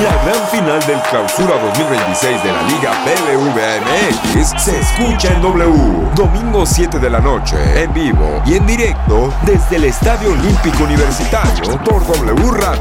La gran final del Clausura 2026 de la Liga BBVA MX se escucha en W. Domingo 7 de la noche, en vivo y en directo desde el Estadio Olímpico Universitario por W Radio.